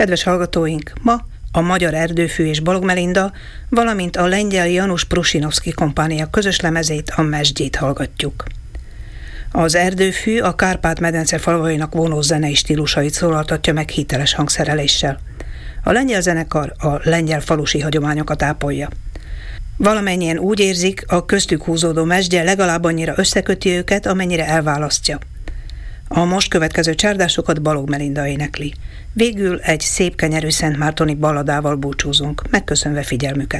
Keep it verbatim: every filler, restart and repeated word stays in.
Kedves hallgatóink, ma a Magyar Erdőfű és Balogh Melinda, valamint a lengyel Janusz Prusinovszky kompánia közös lemezét, a Mesdjét hallgatjuk. Az erdőfű a Kárpát-medence falvainak vonó zenei stílusait szólaltatja meg hiteles hangszereléssel. A lengyel zenekar a lengyel falusi hagyományokat ápolja. Valamennyien úgy érzik, a köztük húzódó mesdje legalább annyira összeköti őket, amennyire elválasztja. A most következő csárdásokat Balogh Melinda énekli. Végül egy szép kenyerű szentmártoni balladával búcsúzunk, megköszönve figyelmüket.